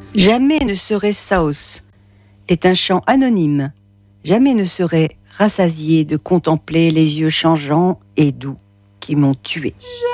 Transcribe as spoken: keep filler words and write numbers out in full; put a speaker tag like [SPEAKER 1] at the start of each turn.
[SPEAKER 1] Jamais ne serait Saos est un chant anonyme. Jamais ne serait rassasié de contempler les yeux changeants et doux qui m'ont tué.